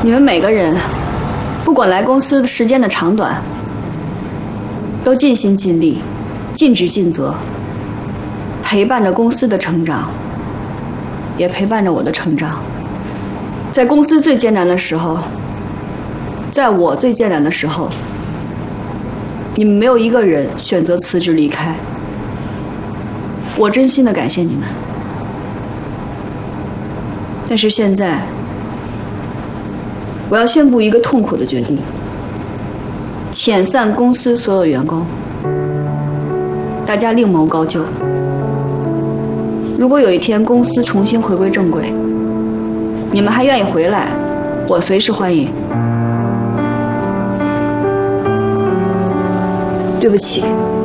你们每个人，不管来公司的时间的长短，都尽心尽力、尽职尽责，陪伴着公司的成长，也陪伴着我的成长。在公司最艰难的时候，在我最艰难的时候，你们没有一个人选择辞职离开。我真心的感谢你们。但是现在，我要宣布一个痛苦的决定：遣散公司所有员工，大家另谋高就。如果有一天公司重新回归正轨，你们还愿意回来，我随时欢迎。对不起。